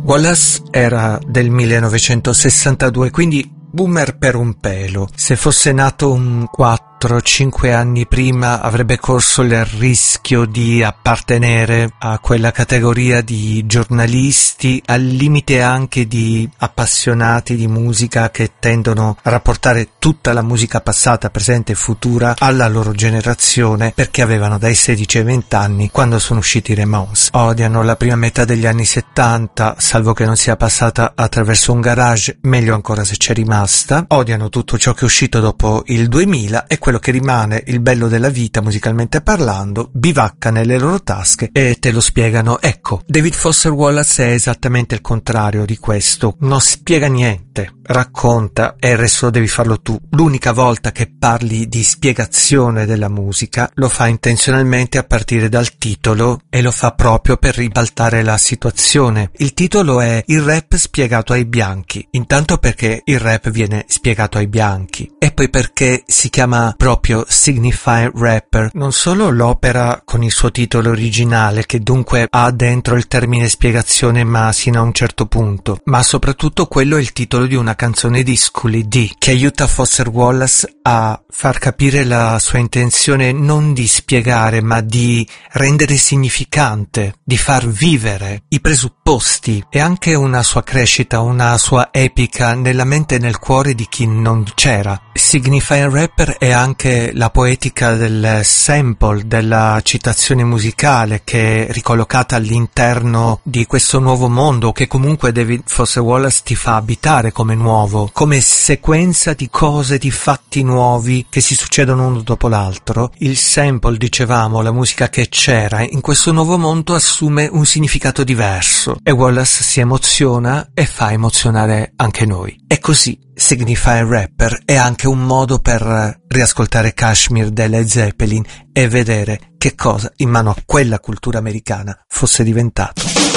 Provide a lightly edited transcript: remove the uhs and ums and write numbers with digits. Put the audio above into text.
Wallace era del 1962, quindi boomer per un pelo. Se fosse nato un 4-5 anni prima avrebbe corso il rischio di appartenere a quella categoria di giornalisti, al limite anche di appassionati di musica che tendono a rapportare tutta la musica passata, presente e futura alla loro generazione, perché avevano dai 16 ai 20 anni quando sono usciti i Ramones. Odiano la prima metà degli anni 70, salvo che non sia passata attraverso un garage, meglio ancora se c'è rimasta. Odiano tutto ciò che è uscito dopo il 2000 e quello che rimane, il bello della vita musicalmente parlando, bivacca nelle loro tasche e te lo spiegano. Ecco, David Foster Wallace è esattamente il contrario di questo, non spiega niente, racconta e il resto devi farlo tu. L'unica volta che parli di spiegazione della musica lo fa intenzionalmente a partire dal titolo e lo fa proprio per ribaltare la situazione. Il titolo è Il rap spiegato ai bianchi, intanto perché il rap viene spiegato ai bianchi e poi perché si chiama proprio Signify Rapper. Non solo l'opera con il suo titolo originale, che dunque ha dentro il termine spiegazione ma sino a un certo punto, ma soprattutto quello è il titolo di una canzone di Schooly D che aiuta Foster Wallace a far capire la sua intenzione non di spiegare ma di rendere significante, di far vivere i presupposti e anche una sua crescita, una sua epica nella mente e nel cuore di chi non c'era. Signify Rapper è anche la poetica del sample, della citazione musicale che è ricollocata all'interno di questo nuovo mondo che comunque David Foster Wallace ti fa abitare come nuovo, come sequenza di cose, di fatti nuovi che si succedono uno dopo l'altro. Il sample, dicevamo, la musica che c'era in questo nuovo mondo assume un significato diverso e Wallace si emoziona e fa emozionare anche noi. E così Signify Rapper è anche un modo per riascoltare Kashmir dei Led Zeppelin e vedere che cosa in mano a quella cultura americana fosse diventato.